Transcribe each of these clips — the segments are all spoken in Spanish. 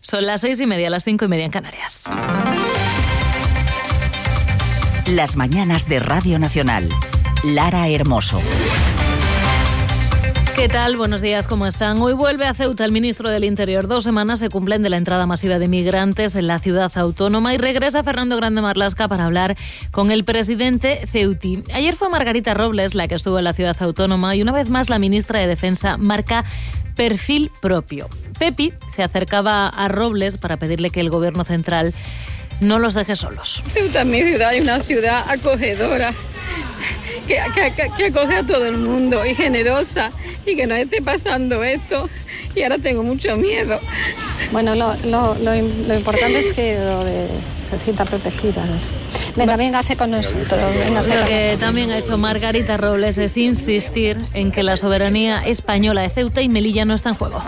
Son las 6:30, las 5:30 en Canarias. Las mañanas de Radio Nacional. Lara Hermoso. ¿Qué tal? Buenos días, ¿cómo están? Hoy vuelve a Ceuta el ministro del Interior. 2 semanas se cumplen de la entrada masiva de migrantes en la ciudad autónoma y regresa Fernando Grande Marlaska para hablar con el presidente ceutí. Ayer fue Margarita Robles la que estuvo en la ciudad autónoma y una vez más la ministra de Defensa marca perfil propio. Pepi se acercaba a Robles para pedirle que el gobierno central no los deje solos. Ceuta es mi ciudad y una ciudad acogedora que acoge a todo el mundo y generosa, y que no esté pasando esto y ahora tengo mucho miedo. Bueno, lo importante es que se sienta protegida. Véngase con nosotros. Lo que también ha hecho Margarita Robles es insistir en que la soberanía española de Ceuta y Melilla no está en juego.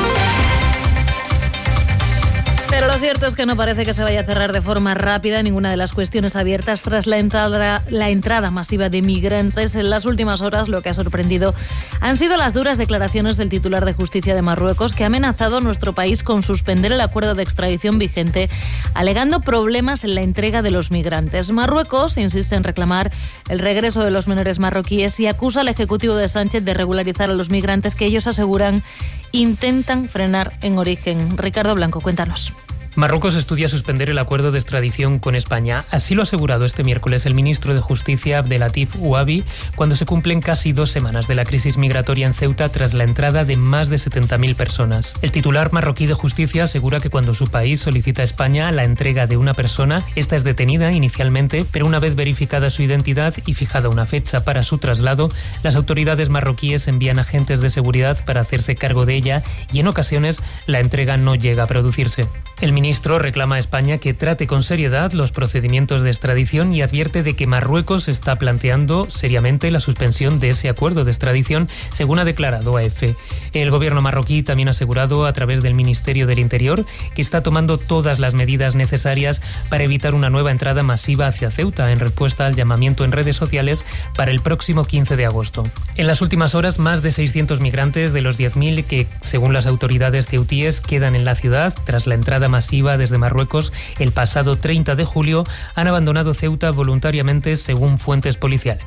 Pero lo cierto es que no parece que se vaya a cerrar de forma rápida ninguna de las cuestiones abiertas tras la entrada masiva de migrantes. En las últimas horas lo que ha sorprendido han sido las duras declaraciones del titular de Justicia de Marruecos, que ha amenazado a nuestro país con suspender el acuerdo de extradición vigente, alegando problemas en la entrega de los migrantes. Marruecos insiste en reclamar el regreso de los menores marroquíes y acusa al Ejecutivo de Sánchez de regularizar a los migrantes que ellos aseguran intentan frenar en origen. Ricardo Blanco, cuéntanos. Marruecos estudia suspender el acuerdo de extradición con España. Así lo ha asegurado este miércoles el ministro de Justicia, Abdelatif Ouabi, cuando se cumplen casi 2 semanas de la crisis migratoria en Ceuta tras la entrada de más de 70.000 personas. El titular marroquí de Justicia asegura que cuando su país solicita a España la entrega de una persona, esta es detenida inicialmente, pero una vez verificada su identidad y fijada una fecha para su traslado, las autoridades marroquíes envían agentes de seguridad para hacerse cargo de ella y en ocasiones la entrega no llega a producirse. El ministro reclama a España que trate con seriedad los procedimientos de extradición y advierte de que Marruecos está planteando seriamente la suspensión de ese acuerdo de extradición, según ha declarado AF. El gobierno marroquí también ha asegurado a través del Ministerio del Interior que está tomando todas las medidas necesarias para evitar una nueva entrada masiva hacia Ceuta, en respuesta al llamamiento en redes sociales para el próximo 15 de agosto. En las últimas horas, más de 600 migrantes de los 10.000 que, según las autoridades ceutíes, quedan en la ciudad tras la entrada masiva desde Marruecos el pasado 30 de julio, han abandonado Ceuta voluntariamente, según fuentes policiales.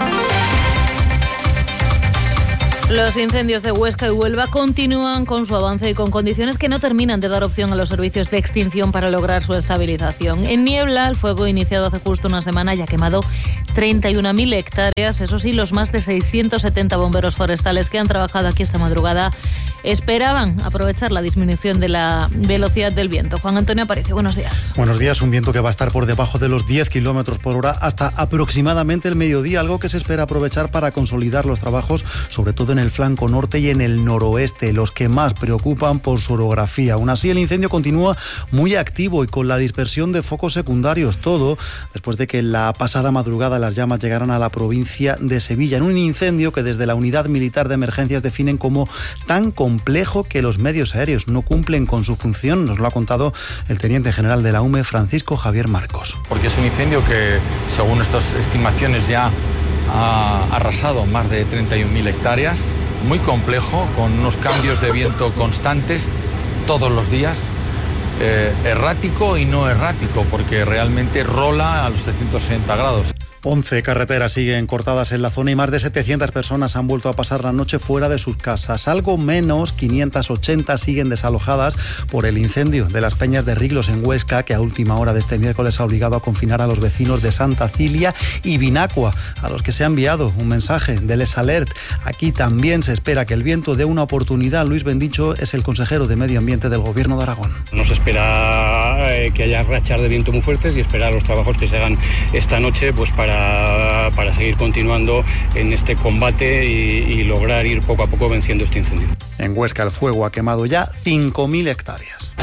Los incendios de Huesca y Huelva continúan con su avance y con condiciones que no terminan de dar opción a los servicios de extinción para lograr su estabilización. En Niebla, el fuego iniciado hace justo una semana ya ha quemado 31.000 hectáreas. Eso sí, los más de 670 bomberos forestales que han trabajado aquí esta madrugada esperaban aprovechar la disminución de la velocidad del viento. Juan Antonio Aparicio, buenos días. Buenos días. Un viento que va a estar por debajo de los 10 kilómetros por hora hasta aproximadamente el mediodía, algo que se espera aprovechar para consolidar los trabajos, sobre todo en el flanco norte y en el noroeste, los que más preocupan por su orografía. Aún así, el incendio continúa muy activo y con la dispersión de focos secundarios, todo después de que la pasada madrugada las llamas llegaran a la provincia de Sevilla, en un incendio que desde la Unidad Militar de Emergencias definen como tan complejo que los medios aéreos no cumplen con su función. Nos lo ha contado el teniente general de la UME, Francisco Javier Marcos. Porque es un incendio que, según nuestras estimaciones, ya ha arrasado más de 31.000 hectáreas, muy complejo, con unos cambios de viento constantes todos los días, errático y no errático, porque realmente rola a los 360 grados. 11 carreteras siguen cortadas en la zona y más de 700 personas han vuelto a pasar la noche fuera de sus casas. Algo menos, 580 siguen desalojadas por el incendio de las Peñas de Riglos en Huesca, que a última hora de este miércoles ha obligado a confinar a los vecinos de Santa Cilia y Vinacua, a los que se ha enviado un mensaje del Les Alert. Aquí también se espera que el viento dé una oportunidad. Luis Bendicho es el consejero de Medio Ambiente del Gobierno de Aragón. Nos espera que haya rachas de viento muy fuertes y esperar los trabajos que se hagan esta noche pues para seguir continuando en este combate y lograr ir poco a poco venciendo este incendio. En Huesca el fuego ha quemado ya 5.000 hectáreas.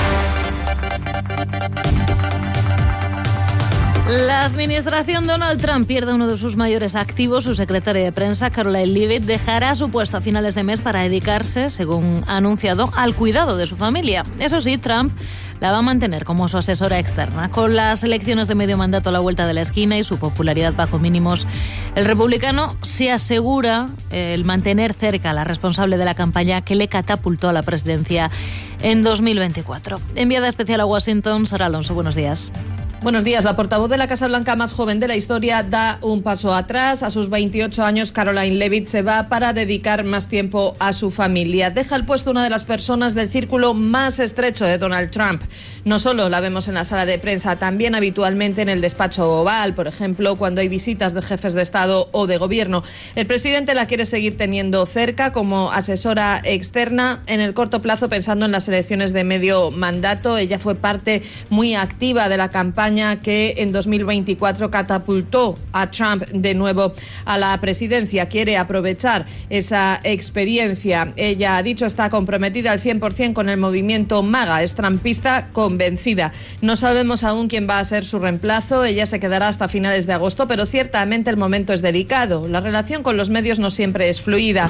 La administración Donald Trump pierde uno de sus mayores activos. Su secretaria de prensa, Caroline Leavitt, dejará su puesto a finales de mes para dedicarse, según ha anunciado, al cuidado de su familia. Eso sí, Trump la va a mantener como su asesora externa. Con las elecciones de medio mandato a la vuelta de la esquina y su popularidad bajo mínimos, el republicano se asegura el mantener cerca a la responsable de la campaña que le catapultó a la presidencia en 2024. Enviada especial a Washington, Sara Alonso, buenos días. Buenos días. La portavoz de la Casa Blanca más joven de la historia da un paso atrás. A sus 28 años, Caroline Leavitt se va para dedicar más tiempo a su familia. Deja el puesto una de las personas del círculo más estrecho de Donald Trump. No solo la vemos en la sala de prensa, también habitualmente en el despacho oval, por ejemplo, cuando hay visitas de jefes de Estado o de Gobierno. El presidente la quiere seguir teniendo cerca como asesora externa en el corto plazo, pensando en las elecciones de medio mandato. Ella fue parte muy activa de la campaña que en 2024 catapultó a Trump de nuevo a la presidencia. Quiere aprovechar esa experiencia. Ella ha dicho está comprometida al 100% con el movimiento MAGA. Es trumpista convencida. No sabemos aún quién va a ser su reemplazo. Ella se quedará hasta finales de agosto, pero ciertamente el momento es delicado. La relación con los medios no siempre es fluida.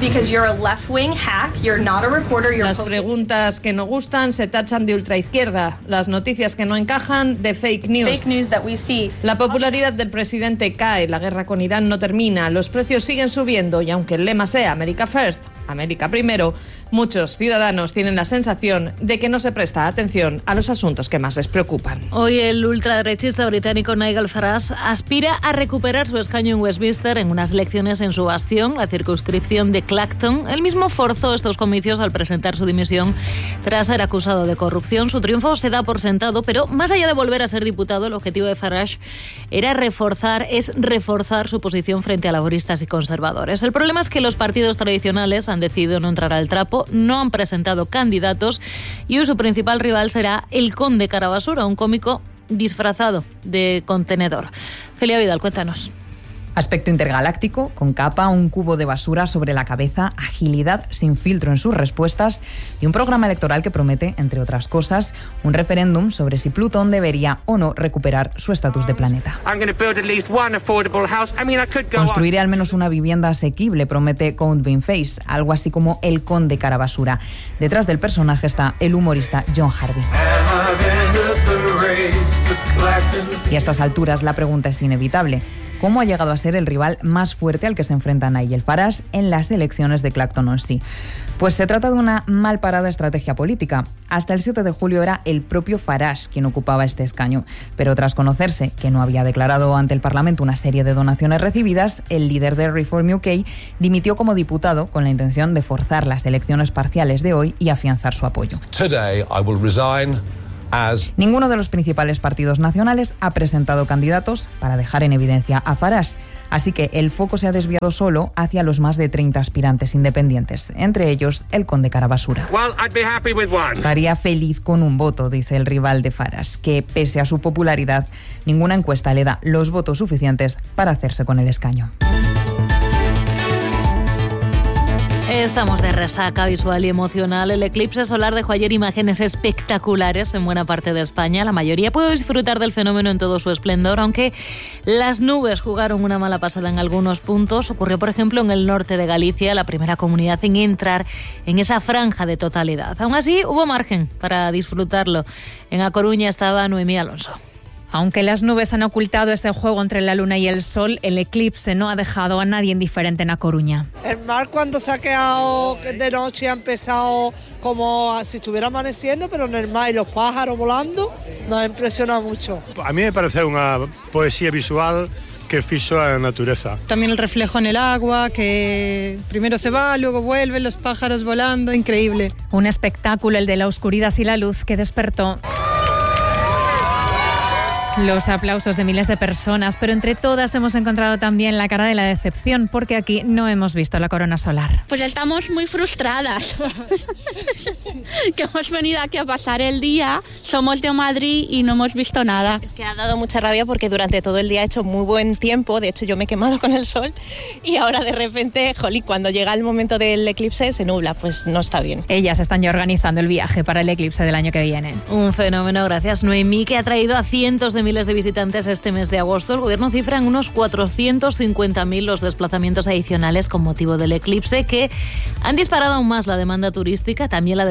Las preguntas que no gustan se tachan de ultraizquierda. Las noticias que no encajan de fake news. La popularidad del presidente cae, la guerra con Irán no termina, los precios siguen subiendo y aunque el lema sea America First, América primero, muchos ciudadanos tienen la sensación de que no se presta atención a los asuntos que más les preocupan. Hoy el ultraderechista británico Nigel Farage aspira a recuperar su escaño en Westminster en unas elecciones en su bastión, la circunscripción de Clacton. Él mismo forzó estos comicios al presentar su dimisión tras ser acusado de corrupción. Su triunfo se da por sentado, pero más allá de volver a ser diputado, el objetivo de Farage era reforzar su posición frente a laboristas y conservadores. El problema es que los partidos tradicionales han decidido no entrar al trapo, no han presentado candidatos y hoy su principal rival será el Conde Carabasura, un cómico disfrazado de contenedor. Celia Vidal, cuéntanos. Aspecto intergaláctico, con capa, un cubo de basura sobre la cabeza, agilidad sin filtro en sus respuestas y un programa electoral que promete, entre otras cosas, un referéndum sobre si Plutón debería o no recuperar su estatus de planeta. Construiré al menos una vivienda asequible, promete Count Bainface, algo así como el Conde Carabasura. Detrás del personaje está el humorista John Harvey. Y a estas alturas la pregunta es inevitable. ¿Cómo ha llegado a ser el rival más fuerte al que se enfrenta Nigel Farage en las elecciones de Clacton-on-Sea? Pues se trata de una mal parada estrategia política. Hasta el 7 de julio era el propio Farage quien ocupaba este escaño. Pero tras conocerse que no había declarado ante el Parlamento una serie de donaciones recibidas, el líder de Reform UK dimitió como diputado con la intención de forzar las elecciones parciales de hoy y afianzar su apoyo. Today I will resign. Ninguno de los principales partidos nacionales ha presentado candidatos para dejar en evidencia a Farage, así que el foco se ha desviado solo hacia los más de 30 aspirantes independientes, entre ellos el Conde Carabasura. Estaría feliz con un voto, dice el rival de Farage, que pese a su popularidad, ninguna encuesta le da los votos suficientes para hacerse con el escaño. Estamos de resaca visual y emocional. El eclipse solar dejó ayer imágenes espectaculares en buena parte de España. La mayoría pudo disfrutar del fenómeno en todo su esplendor, aunque las nubes jugaron una mala pasada en algunos puntos. Ocurrió, por ejemplo, en el norte de Galicia, la primera comunidad en entrar en esa franja de totalidad. Aún así, hubo margen para disfrutarlo. En A Coruña estaba Noemí Alonso. Aunque las nubes han ocultado ese juego entre la luna y el sol, el eclipse no ha dejado a nadie indiferente en A Coruña. El mar cuando se ha quedado de noche ha empezado como si estuviera amaneciendo, pero en el mar y los pájaros volando nos ha impresionado mucho. A mí me parece una poesía visual que fijo a la naturaleza. También el reflejo en el agua, que primero se va, luego vuelve, los pájaros volando, increíble. Un espectáculo, el de la oscuridad y la luz, que despertó los aplausos de miles de personas, pero entre todas hemos encontrado también la cara de la decepción, porque aquí no hemos visto la corona solar. Pues estamos muy frustradas, que hemos venido aquí a pasar el día, somos de Madrid y no hemos visto nada. Es que ha dado mucha rabia porque durante todo el día ha hecho muy buen tiempo, de hecho yo me he quemado con el sol y ahora de repente, jolí, cuando llega el momento del eclipse se nubla, pues no está bien. Ellas están ya organizando el viaje para el eclipse del año que viene. Un fenómeno, gracias Noemí, que ha traído a cientos de miles de visitantes este mes de agosto. El gobierno cifra en unos 450.000 los desplazamientos adicionales con motivo del eclipse, que han disparado aún más la demanda turística, también la de los coches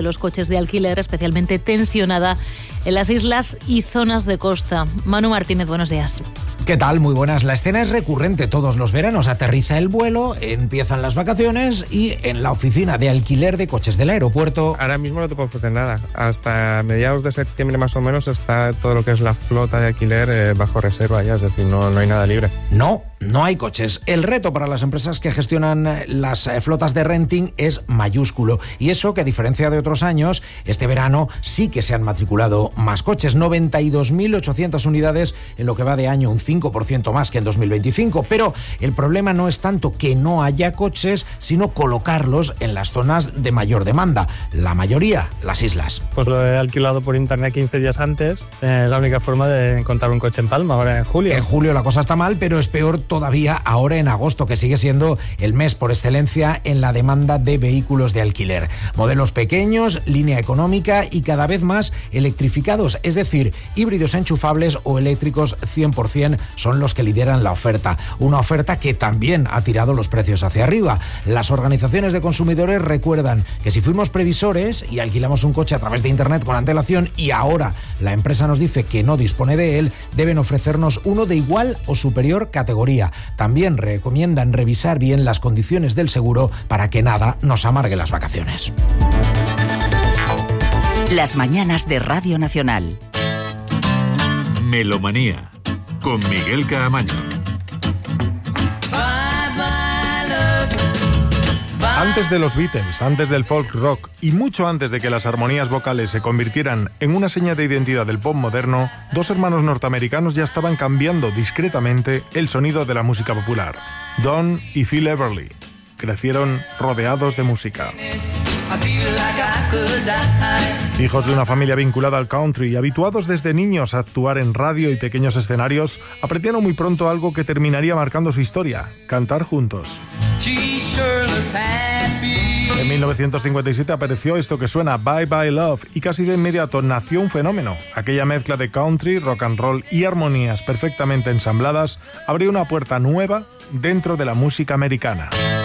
de alquiler, especialmente tensionada en las islas y zonas de costa. Manu Martínez, buenos días. ¿Qué tal? Muy buenas. La escena es recurrente todos los veranos. Aterriza el vuelo, empiezan las vacaciones y en la oficina de alquiler de coches del aeropuerto... Ahora mismo no te puedo ofrecer nada. Hasta mediados de septiembre más o menos está todo lo que es la flota de alquiler bajo reserva ya, es decir, no hay nada libre. No hay coches. El reto para las empresas que gestionan las flotas de renting es mayúsculo. Y eso que, a diferencia de otros años, este verano sí que se han matriculado más coches. 92.800 unidades en lo que va de año, un 5% más que en 2025. Pero el problema no es tanto que no haya coches, sino colocarlos en las zonas de mayor demanda. La mayoría, las islas. Pues lo he alquilado por internet 15 días antes. Es la única forma de encontrar un coche en Palma, ahora en julio. En julio la cosa está mal, pero es peor todavía ahora en agosto, que sigue siendo el mes por excelencia en la demanda de vehículos de alquiler. Modelos pequeños, línea económica y cada vez más electrificados, es decir, híbridos enchufables o eléctricos 100% son los que lideran la oferta. Una oferta que también ha tirado los precios hacia arriba. Las organizaciones de consumidores recuerdan que si fuimos previsores y alquilamos un coche a través de internet con antelación y ahora la empresa nos dice que no dispone de él, deben ofrecernos uno de igual o superior categoría. También recomiendan revisar bien las condiciones del seguro para que nada nos amargue las vacaciones. Las mañanas de Radio Nacional. Melomanía, con Miguel Caamaño. Antes de los Beatles, antes del folk rock y mucho antes de que las armonías vocales se convirtieran en una seña de identidad del pop moderno, dos hermanos norteamericanos ya estaban cambiando discretamente el sonido de la música popular. Don y Phil Everly crecieron rodeados de música. Hijos de una familia vinculada al country y habituados desde niños a actuar en radio y pequeños escenarios, aprendieron muy pronto algo que terminaría marcando su historia: cantar juntos. En 1957 apareció esto que suena, Bye Bye Love, y casi de inmediato nació un fenómeno. Aquella mezcla de country, rock and roll y armonías perfectamente ensambladas abrió una puerta nueva dentro de la música americana.